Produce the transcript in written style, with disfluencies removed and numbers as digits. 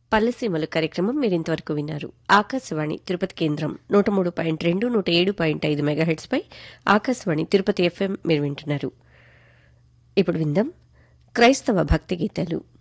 పల్లెసీమలు కార్యక్రమం మీరింతవరకు విన్నారు. ఆకాశవాణి తిరుపతి కేంద్రం 103.2, 107.5 మెగాహెర్ట్జ్పై ఆకాశవాణి తిరుపతి ఎఫ్ఎం మీరు వింటున్నారు. ఇప్పుడు విందాం క్రైస్తవ భక్తి గీతాలు.